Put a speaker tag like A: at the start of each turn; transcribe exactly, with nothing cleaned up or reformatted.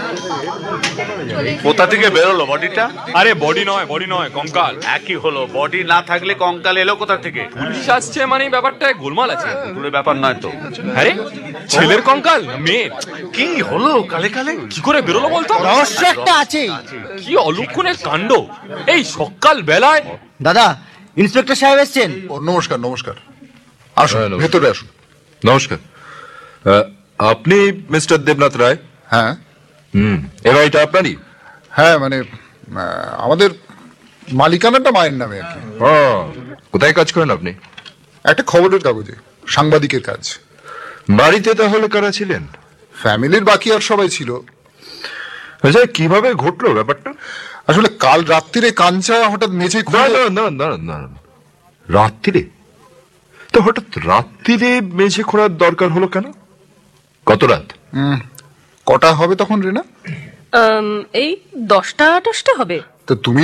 A: কোথা থেকে বেরোলো বডিটা?
B: আরে বডি নয়, বডি নয়, কঙ্কাল।
A: একই হলো, বডি না থাকলে কঙ্কাল এলো কোথা থেকে?
B: পুলিশ আসছে মানে ব্যাপারটা গোলমাল আছে।
A: পুরো ব্যাপার নয় তো।
B: আরে ছেলের কঙ্কাল না মেয়ের?
A: কি হলো কালে কালে?
B: কি করে বেরোলো বলতো?
C: রহস্য একটা আছে।
B: কি অলক্ষণের কাণ্ড এই সকাল বেলায়।
C: দাদা, ইন্সপেক্টর সাহেব এসছেন।
D: ও নমস্কার নমস্কার, আসুন
E: হ্যাঁ, নমস্কার।
D: ভেতরে আসুন।
E: নমস্কার। আহ, আপনি মিস্টার দেবনাথ রায়?
D: হ্যাঁ
E: হুম, এ বাড়িটা আপনারই?
D: হ্যাঁ মানে আহ, আমাদের মালিকানাটা মায়ের নামে আর কি।
E: ও, কোথায় কাজ করেন আপনি?
D: একটা খবরের কাগজে সাংবাদিকের কাজ।
E: বাড়িতে তাহলে কারা ছিলেন?
D: ফ্যামিলির বাকি আর সবাই ছিল।
E: আচ্ছা, কিভাবে ঘটলো ব্যাপারটা?
D: আসলে কাল রাত্রিরে কাঞ্চা হঠাৎ মেঝে
E: না
D: খুলে
E: না না না না না। রাত্রিরে? তো হঠাৎ রাত্রিরে মেঝে খোঁড়ার দরকার হলো কেন? কত রাত?
D: উম, কটা হবে তখন রেনা?
F: আম, এই দশটা দশটা হবে।
D: তো তুমি